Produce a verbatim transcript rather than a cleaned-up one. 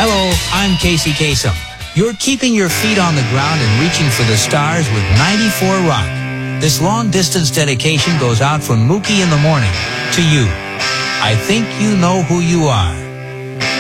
Hello, I'm Casey Kasem. You're keeping your feet on the ground and reaching for the stars with ninety-four Rock. This long-distance dedication goes out from Mookie in the morning to you. I think you know who you are.